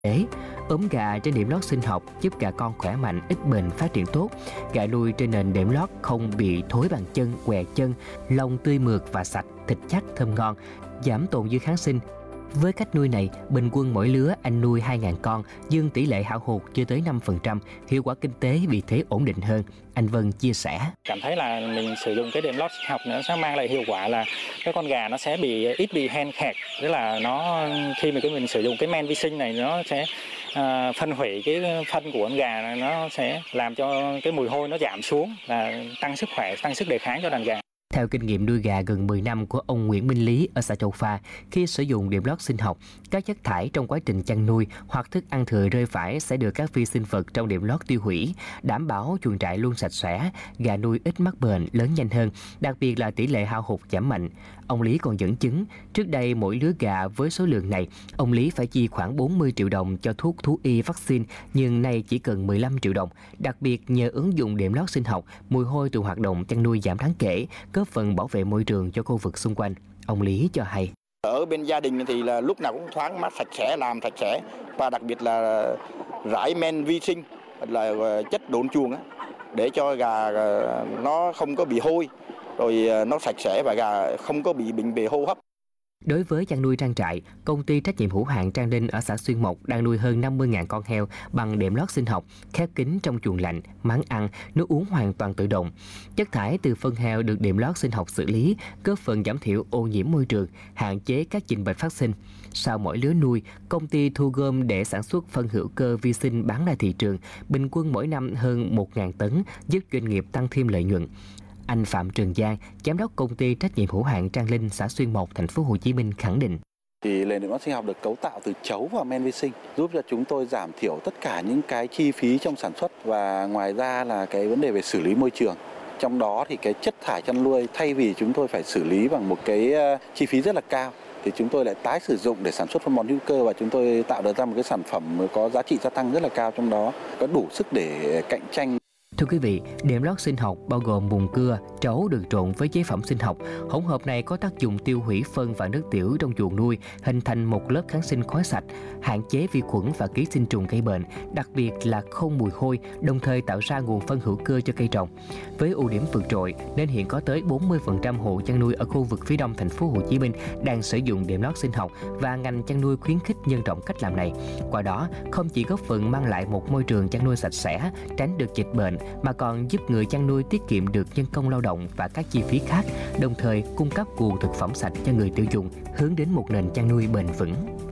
tế. Ốm gà trên đệm lót sinh học giúp gà con khỏe mạnh, ít bệnh, phát triển tốt. Gà nuôi trên nền đệm lót không bị thối bàn chân, què chân, lông tươi mượt và sạch, thịt chắc, thơm ngon, giảm tồn dư kháng sinh. Với cách nuôi này, bình quân mỗi lứa anh nuôi 2.000 con, nhưng tỷ lệ hao hụt chưa tới 5%, hiệu quả kinh tế vì thế ổn định hơn. Anh Vân chia sẻ. Cảm thấy là mình sử dụng cái đệm lót sinh học nó sẽ mang lại hiệu quả là cái con gà nó sẽ ít bị hen khẹt, tức là nó khi mà mình sử dụng cái men vi sinh này nó sẽ phân hủy cái phân của con gà này, nó sẽ làm cho cái mùi hôi nó giảm xuống, là tăng sức khỏe, tăng sức đề kháng cho đàn gà. Theo kinh nghiệm nuôi gà gần 10 năm của ông Nguyễn Minh Lý ở xã Châu Pha, khi sử dụng đệm lót sinh học, các chất thải trong quá trình chăn nuôi hoặc thức ăn thừa rơi vãi sẽ được các vi sinh vật trong đệm lót tiêu hủy, đảm bảo chuồng trại luôn sạch sẽ, gà nuôi ít mắc bệnh, lớn nhanh hơn, đặc biệt là tỷ lệ hao hụt giảm mạnh. Ông Lý còn dẫn chứng, trước đây mỗi lứa gà với số lượng này, ông Lý phải chi khoảng 40 triệu đồng cho thuốc thú y vaccine, nhưng nay chỉ cần 15 triệu đồng. Đặc biệt nhờ ứng dụng đệm lót sinh học, mùi hôi từ hoạt động chăn nuôi giảm đáng kể, góp phần bảo vệ môi trường cho khu vực xung quanh. Ông Lý cho hay. Ở bên gia đình thì là lúc nào cũng thoáng mát, sạch sẽ, làm sạch sẽ, và đặc biệt là rải men vi sinh là chất độn chuồng để cho gà nó không có bị hôi, rồi nó sạch sẽ và gà không có bị bệnh về hô hấp. Đối với chăn nuôi trang trại, công ty trách nhiệm hữu hạn Trang Linh ở xã Xuyên Mộc đang nuôi hơn 50.000 con heo bằng đệm lót sinh học, khép kín trong chuồng lạnh, máng ăn, nước uống hoàn toàn tự động. Chất thải từ phân heo được đệm lót sinh học xử lý, góp phần giảm thiểu ô nhiễm môi trường, hạn chế các dịch bệnh phát sinh. Sau mỗi lứa nuôi, công ty thu gom để sản xuất phân hữu cơ vi sinh bán ra thị trường, bình quân mỗi năm hơn 1.000 tấn, giúp doanh nghiệp tăng thêm lợi nhuận. Anh Phạm Trường Giang, giám đốc công ty trách nhiệm hữu hạn Trang Linh, xã Xuyên Mộc, thành phố Hồ Chí Minh khẳng định. Thì nền đệm lót sinh học được cấu tạo từ chấu và men vi sinh, giúp cho chúng tôi giảm thiểu tất cả những cái chi phí trong sản xuất, và ngoài ra là cái vấn đề về xử lý môi trường. Trong đó thì cái chất thải chăn nuôi, thay vì chúng tôi phải xử lý bằng một cái chi phí rất là cao, thì chúng tôi lại tái sử dụng để sản xuất phân bón hữu cơ, và chúng tôi tạo được ra một cái sản phẩm có giá trị gia tăng rất là cao, trong đó có đủ sức để cạnh tranh. Thưa quý vị, đệm lót sinh học bao gồm mùn cưa, trấu được trộn với chế phẩm sinh học. Hỗn hợp này có tác dụng tiêu hủy phân và nước tiểu trong chuồng nuôi, hình thành một lớp kháng sinh khói sạch, hạn chế vi khuẩn và ký sinh trùng gây bệnh, đặc biệt là không mùi hôi, đồng thời tạo ra nguồn phân hữu cơ cho cây trồng. Với ưu điểm vượt trội nên hiện có tới 40% hộ chăn nuôi ở khu vực phía đông thành phố Hồ Chí Minh đang sử dụng đệm lót sinh học, và ngành chăn nuôi khuyến khích nhân rộng cách làm này. Qua đó, không chỉ góp phần mang lại một môi trường chăn nuôi sạch sẽ, tránh được dịch bệnh, mà còn giúp người chăn nuôi tiết kiệm được nhân công lao động và các chi phí khác, đồng thời cung cấp nguồn thực phẩm sạch cho người tiêu dùng, hướng đến một nền chăn nuôi bền vững.